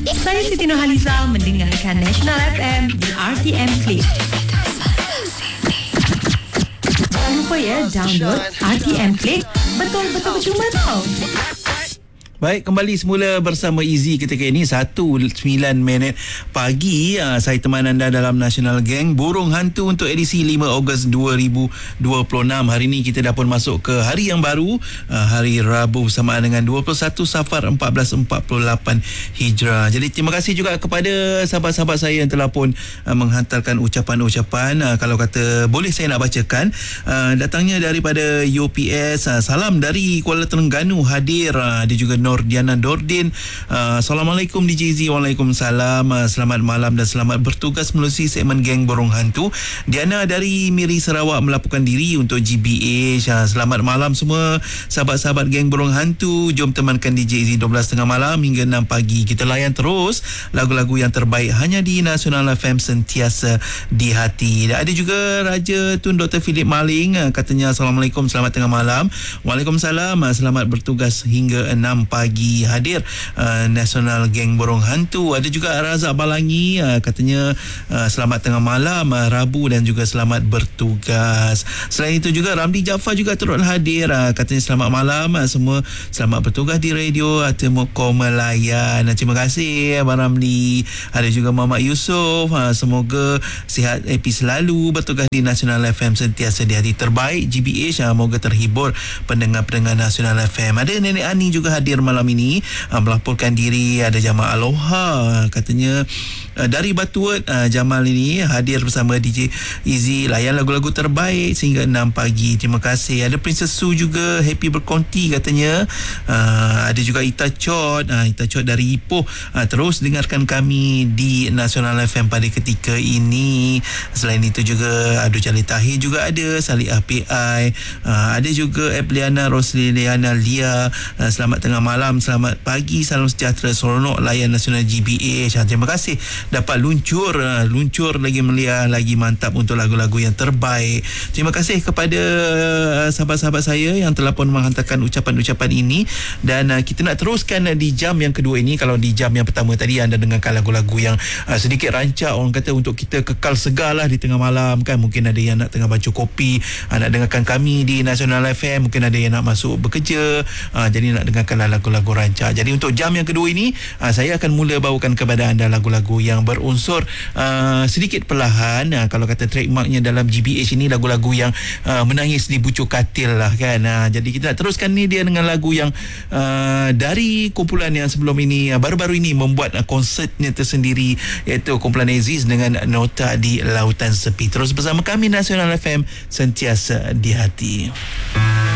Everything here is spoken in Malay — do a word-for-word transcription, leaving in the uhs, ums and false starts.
Saya Siti Nurhaliza mendengarkan National F M di R T M Click. Jangan lupa ya, download R T M Click. Betul-betul percuma tau. Baik, kembali semula bersama Easy ketika ini satu sembilan minit pagi. uh, Saya teman anda dalam National Gang Burung Hantu untuk edisi lima Ogos dua ribu dua puluh enam. Hari ini kita dah pun masuk ke hari yang baru, uh, hari Rabu bersamaan dengan dua puluh satu Safar empat belas empat puluh lapan Hijrah. Jadi terima kasih juga kepada sahabat-sahabat saya yang telah pun uh, menghantarkan ucapan-ucapan. uh, Kalau kata boleh saya nak bacakan. uh, Datangnya daripada U P S. uh, Salam dari Kuala Terengganu hadir. uh, Dia juga Nordiana Dordin. uh, Assalamualaikum D J Z. Waalaikumsalam. uh, Selamat malam dan selamat bertugas melalui segmen Geng Burung Hantu. Diana dari Miri Sarawak melaporkan diri untuk G B H. uh, Selamat malam semua sahabat-sahabat Geng Burung Hantu. Jom temankan D J Z dua belas tiga puluh malam hingga enam pagi. Kita layan terus lagu-lagu yang terbaik hanya di National F M, sentiasa di hati. Dan ada juga Raja Tun Doktor Philip Maling. uh, Katanya Assalamualaikum, selamat tengah malam. Waalaikumsalam. uh, Selamat bertugas hingga enam pagi hadir uh, National Geng Burung Hantu. Ada juga Razak Balangi. uh, Katanya uh, selamat tengah malam, uh, Rabu dan juga selamat bertugas. Selain itu juga Ramli Jaafar juga turut hadir. uh, Katanya selamat malam uh, semua, selamat bertugas di radio Atemoko Melayan. uh, Terima kasih Abang Ramli. Ada juga Muhammad Yusof. uh, Semoga sihat happy selalu bertugas di National F M, sentiasa di hati. Terbaik G B H. uh, Moga terhibur pendengar-pendengar National F M. Ada Nenek Ani juga hadir malam ini, uh, melaporkan diri. Ada Jamal Aloha. Katanya uh, dari Batuat. uh, Jamal ini hadir bersama D J Easy, layan lagu-lagu terbaik sehingga enam pagi. Terima kasih. Ada Princess Su juga happy berkonti katanya. uh, Ada juga Ita Chot. uh, Ita Chot dari Ipoh. uh, Terus dengarkan kami di National F M pada ketika ini. Selain itu juga Adu Jali Tahir juga ada. Salih P I. uh, Ada juga Epliana Rosliliana Lia. uh, Selamat tengah malam, selamat pagi, salam sejahtera, seronok layan Nasional G B H. Terima kasih dapat luncur uh, luncur lagi meliah, lagi mantap untuk lagu-lagu yang terbaik. Terima kasih kepada uh, sahabat-sahabat saya yang telah pun menghantarkan ucapan-ucapan ini. Dan uh, kita nak teruskan uh, di jam yang kedua ini. Kalau di jam yang pertama tadi anda dengarkan lagu-lagu yang uh, sedikit rancak, orang kata untuk kita kekal segar lah di tengah malam kan. Mungkin ada yang nak tengah baca kopi, uh, nak dengarkan kami di National F M. Mungkin ada yang nak masuk bekerja, uh, jadi nak dengarkan lagu-lagu rancak. Jadi untuk jam yang kedua ini, uh, saya akan mula bawakan kepada anda lagu-lagu yang berunsur uh, sedikit perlahan. uh, Kalau kata trademarknya dalam G B H ini, lagu-lagu yang uh, menangis di bucuk katil lah kan. uh, Jadi kita nak teruskan ni dia dengan lagu yang uh, dari kumpulan yang sebelum ini, uh, baru-baru ini membuat uh, konsertnya tersendiri, iaitu kumpulan Aziz dengan Nota di Lautan Sepi. Terus bersama kami National F M, sentiasa di hati.